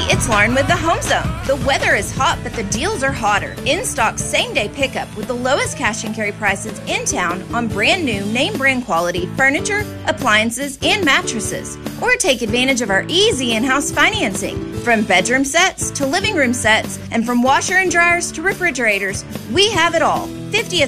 It's Lauren with the Home Zone. The weather is hot, but the deals are hotter. In-stock same-day pickup with the lowest cash and carry prices in town on brand new name brand quality furniture, appliances, and mattresses. Or take advantage of our easy in-house financing. From bedroom sets to living room sets, and from washer and dryers to refrigerators, we have it all. 50th